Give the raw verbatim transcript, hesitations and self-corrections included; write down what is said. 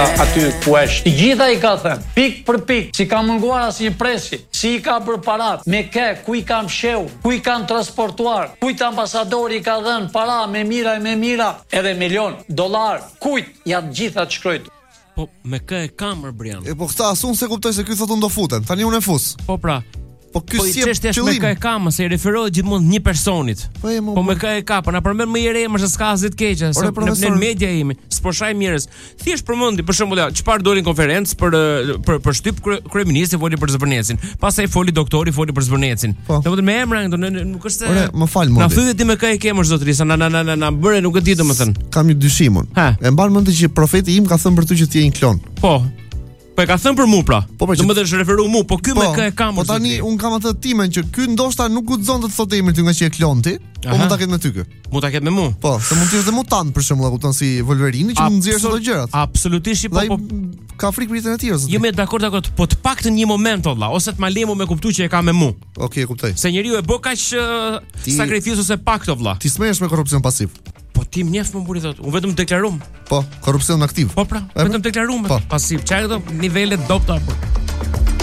aty ku është. Të gjitha i ka thënë, pik për pik, si ka munguar asnjë presi, si i ka bërë parat, me ke, ku i kam fsheu, ku i kanë transportuar, kujt ambasadori i ka dhënë para me mira e me mira, edhe milion dollar, kujt, ja të gjitha të shkrojt. Po me kë e kamër Brian. E po këta asun se kuptoj se ky thotë unë do futen. Tani unë e fus. Po pra. Po ky po si e çështja është me kë e kamër, se i referohet gjithmonë një personit. Po, e, mo, po me kë e ka, po na përmend më i re më se s'ka asgjë të keqe, se në, në media jemi, s'po shaj mirës. Thjesht përmendi për shembull, çfarë doli në konferencë për për për shtyp kryeministri foli për Zvërnecin. Pastaj foli doktori, foli për Zvërnecin. Domethënë me emra, nuk është se. Ore, më fal më. Na thyet ti me kë e kemësh zotërisë, na na na na na bëre nuk e di domethënë. Kam një dyshimun. E mban mend që profeti im ka thënë për ty që ti je një klon. Po. Po e ka thënë për mua pra. Po, domethënë është referu mua, po ky po, me kë e kam. Po tani un kam atë timen që ky ndoshta nuk guxon të thotë emrin ty nga që je klon ti, po mund ta ketë me ty kë. Mund ta ketë me mua. Po, se mund të jesh dhe mutant për shembull, e kupton si Wolverine që mund nxjerrësh ato gjërat. Absolutisht, po po ka frikë për jetën e tij. Jo me dakord dakord, po të paktën një moment valla, ose të ma lemo me kuptuar që e ka me mua. Okej, e kuptoj. Se njeriu e bë kaq sakrificë ose pakt valla. Ti smehesh me korrupsion pasiv. Po ti më njeh më buri thot. Unë vetëm deklarum. Po, korrupsion aktiv. Po pra, vetëm deklarum. Pasiv. Çfarë do nivele dobta apo?